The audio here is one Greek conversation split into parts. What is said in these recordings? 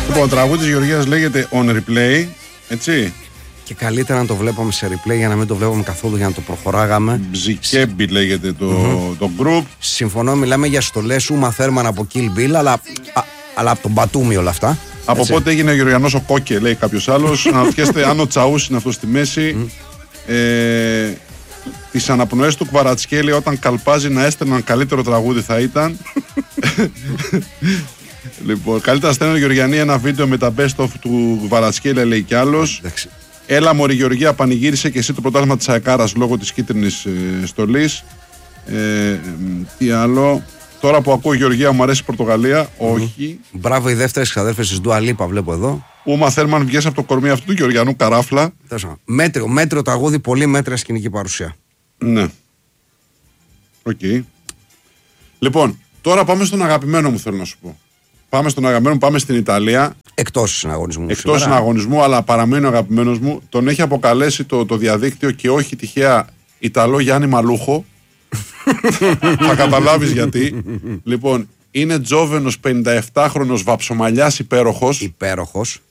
Λοιπόν, το τραγούδι της Γεωργίας λέγεται On Replay, έτσι. Και καλύτερα να το βλέπαμε σε replay για να μην το βλέπαμε καθόλου, για να το προχωράγαμε. Μπζικέμπι λέγεται το group. Συμφωνώ, μιλάμε για στολές Ούμα Θέρμαν από Kill Bill, αλλά από τον Μπατούμι όλα αυτά. Από έτσι. πότε έγινε ο Γεωργιανός ο Κόκε, λέει κάποιος άλλος. Αναρωτιέστε αν ο Τσαούς είναι αυτό στη μέση. Τις αναπνοές του Κβαρατσκέλη όταν καλπάζει να έστελναν καλύτερο τραγούδι θα ήταν. Λοιπόν, καλύτερα στέλνει ο Γεωργιανή ένα βίντεο με τα best of του Κβαρατσκέλη, λέει κι άλλος. Έλα μωρή Γεωργία, πανηγύρισε και εσύ το πρωτάθλημα της Αεκάρας λόγω της κίτρινης στολής. Τι άλλο. Τώρα που ακούω Γεωργία μου αρέσει η Πορτογαλία. Όχι. Μπράβο οι δεύτερες ξαδέρφες της Ντουα Λίπα, βλέπω εδώ. Ούμα Θέρμαν βγες από το κορμί αυτού του Γεωργιανού καράφλα. Μέτριο τραγούδι, πολύ μέτρια σκηνική παρουσία. Ναι. Οκ. Λοιπόν, τώρα πάμε στον αγαπημένο μου, θέλω να σου πω. Πάμε στον αγαπημένο μου, πάμε στην Ιταλία. Εκτός συναγωνισμού. Εκτός συναγωνισμού, αλλά παραμένει ο αγαπημένος μου. Τον έχει αποκαλέσει το διαδίκτυο και όχι τυχαία Ιταλό Γιάννη Μαλούχο. Θα καταλάβεις γιατί. Λοιπόν, είναι τζόβενος 57χρονος βαψομαλιάς υπέροχος.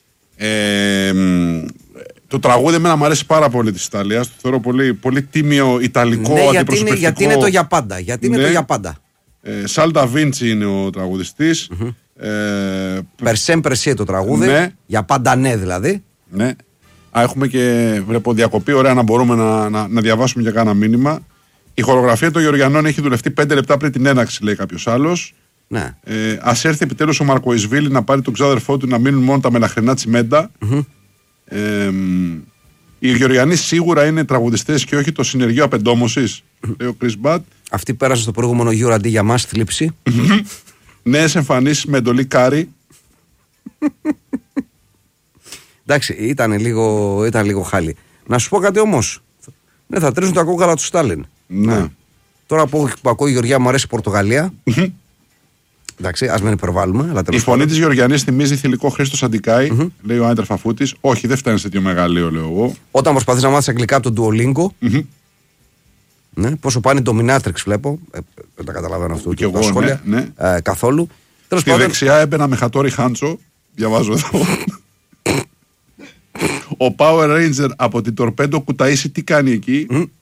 Το τραγούδι εμένα μου αρέσει πάρα πολύ της Ιταλίας. Το θεωρώ πολύ, πολύ τίμιο ιταλικό, αντιπροσωπευτικό. Γιατί είναι το για πάντα. Γιατί είναι το για πάντα. Σάλτα Βίντσι είναι ο τραγουδιστής. Περσέμπρεσί το τραγούδι. Ναι. Για πάντα ναι δηλαδή. Ναι. Έχουμε και βλέπω διακοπή. Ωραία να μπορούμε να διαβάσουμε για κάνα μήνυμα. Η χορογραφία των Γεωργιανών έχει δουλευτεί 5 λεπτά πριν την έναρξη, λέει κάποιος άλλος. Ναι. Ας έρθει επιτέλους ο Μαρκοϊσβίλη να πάρει τον ξάδερφό του να μείνουν μόνο τα μελαχρινά τσιμέντα. Οι Γεωργιανοί σίγουρα είναι τραγουδιστές και όχι το συνεργείο απεντόμωσης, λέει ο Chris Butt. Αυτοί πέρασαν στο προηγούμενο γύρο αντί για μας θλίψη. Νέες εμφανίσεις με εντολή Κάρι. Εντάξει, ήταν λίγο χάλι. Να σου πω κάτι όμως. Ναι, θα τρίζουν τα κόκκαλα του Στάλιν. Ναι. Τώρα που ακούω η Γεωργία μου αρέσει η Πορτογαλία. Εντάξει, ας μην υπερβάλλουμε. Αλλά η φωνή της Γεωργιανής θυμίζει θηλυκό Χρήστος Αντικάη, λέει ο Άιντερ Φαφούτης. Όχι, δεν φτάνει σε τέτοιο μεγαλείο, λέω εγώ. Όταν προσπαθείς να μάθεις αγγλικά από τον Duolingo. Ναι, πόσο πάνε το Dominatrix βλέπω. Δεν τα καταλαβαίνω αυτό. Και εγώ, σχόλια. Ναι. Καθόλου. Στη δεξιά έμπαινα με Χατόρι Χάντσο. Διαβάζω εδώ. Ο Power Ranger από την Τορπέντο Κουταΐση τι κάνει εκεί.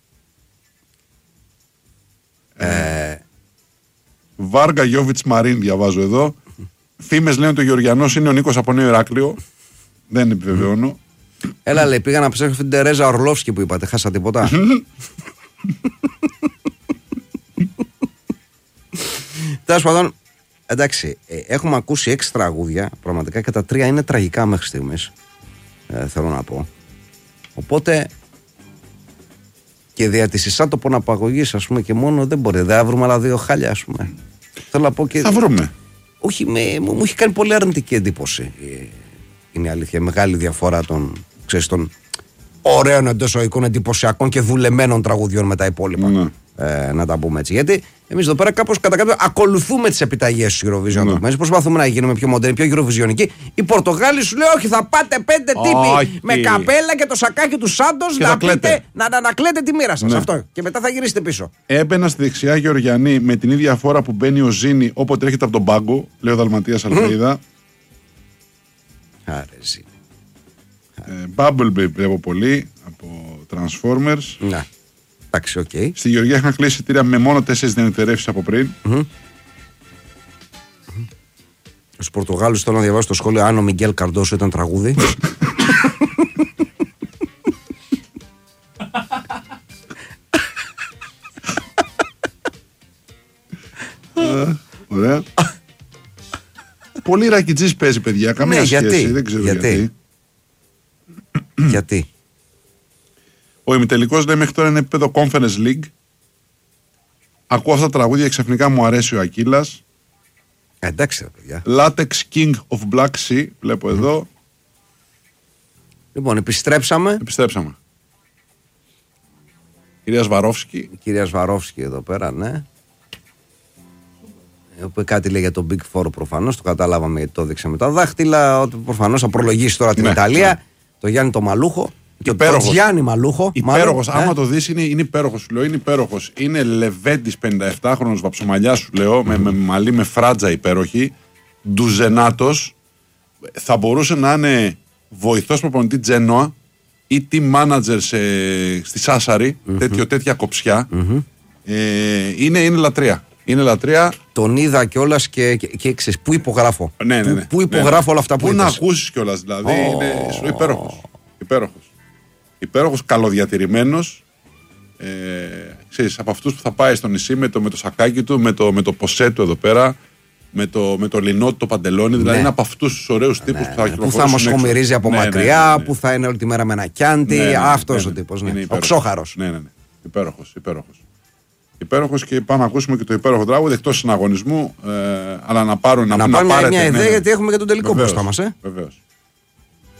Βάργα Γιώβιτς Μαρίν διαβάζω εδώ. Φήμες λένε ότι ο Γεωργιανός είναι ο Νίκος από Νέο Ηράκλειο. Δεν επιβεβαιώνω. Έλα λέει, πήγα να ψάξω την Τερέζα Ορλόφσκι που είπατε. Χάσα τίποτα. Τέλος πάντων, εντάξει, έχουμε ακούσει 6 τραγούδια πραγματικά και τα 3 είναι τραγικά μέχρι στιγμής. Θέλω να πω. Οπότε και δια της εισάτοπων απαγωγής, ας πούμε, και μόνο δεν μπορεί. Δεν θα βρούμε άλλα 2 χάλια, ας πούμε. Θέλω να πω και. Θα βρούμε. Όχι, μου έχει κάνει πολύ αρνητική εντύπωση. Είναι η αλήθεια. Μεγάλη διαφορά των ωραίων εντός οικών εντυπωσιακών και δουλεμένων τραγουδιών με τα υπόλοιπα. Ναι. Να τα πούμε έτσι. Γιατί εμείς εδώ πέρα κάπως κατά κάποιο ακολουθούμε τις επιταγές του Eurovision. Ναι. Προσπαθούμε να γίνουμε πιο μοντέρνοι, πιο Eurovisionικοί. Οι Πορτογάλοι σου λέει: όχι, θα πάτε 5 τύποι με καπέλα και το σακάκι του Σάντος να ανακλέτε τη μοίρα σας. Ναι. Αυτό. Και μετά θα γυρίσετε πίσω. Έμπαινα στη δεξιά Γεωργιανή με την ίδια φορά που μπαίνει ο Ζήνη όποτε έρχεται από τον πάγκο, λέει ο Δαλματίας Αλφαίδα. Άρε Ζήνη. Bumblebee βλέπω πολύ από Transformers. Ναι. Εντάξει, okay. Στη Γεωργία είχαν κλείσει εισιτήρια με μόνο 4 διανυτερεύσεις από πριν. Στους Πορτογάλους θέλω να διαβάσω το σχόλιο αν ο Μιγγέλ Καρντόσο ήταν τραγούδι. Ωραία. Πολύ ρακιτζής παίζει, παιδιά. Καμία σχέση. Δεν ξέρω γιατί. Γιατί. Ο ημιτελικός λέει μέχρι τώρα είναι επίπεδο Conference League. Ακούω αυτά τα τραγούδια και ξαφνικά μου αρέσει ο Ακύλας. Εντάξει ρε παιδιά. Latex King of Black Sea. Βλέπω εδώ. Λοιπόν, επιστρέψαμε. Κυρία Σβαρόφσκι. Κυρία Σβαρόφσκι εδώ πέρα, ναι. Κάτι λέει για τον Big Four προφανώς. Το καταλάβαμε γιατί το έδειξε με τα δάχτυλα. Ότι προφανώς θα προλογίσει τώρα την Ιταλία. Ναι. Το Γιάννη το Μαλούχο. Το Γιάννη Μαλούχο. Υπέροχος. Άμα το δεις είναι υπέροχος. Σου λέω, είναι υπέροχος. Είναι Λεβέντης 57χρονος βαψομαλιά, σου λέω. Με μαλλί με φράτζα υπέροχη. Ντουζενάτος. θα μπορούσε να είναι βοηθός προπονητή Τζένοα ή team manager στη Σάσαρη, τέτοια κοψιά. Είναι λατρεία. Είναι λατρεία. Τον είδα κιόλας και ξέρεις, πού υπογράφω. Ναι. Πού υπογράφω όλα αυτά που είπες. είπες. Πού να ακούσεις κιόλας, δηλαδή. Είναι υπέροχος, καλοδιατηρημένος. Ξέρεις, από αυτούς που θα πάει στο νησί με το σακάκι του, με το ποσέ του εδώ πέρα, με το λινό του, το παντελόνι. Δηλαδή είναι από αυτούς τους ωραίους τύπους που θα κυκλοφορήσουν. Που θα μοσχομυρίζει από μακριά, που θα είναι όλη τη μέρα με ένα κιάντι. Αυτός ο τύπος. Ο ξόχαρος. Ναι. Υπέροχος και πάμε να ακούσουμε και το υπέροχο τραγούδι εκτός συναγωνισμού, αλλά να πάρουν μια ιδέα γιατί έχουμε και τον τελικό μπροστά μας. Βεβαίως.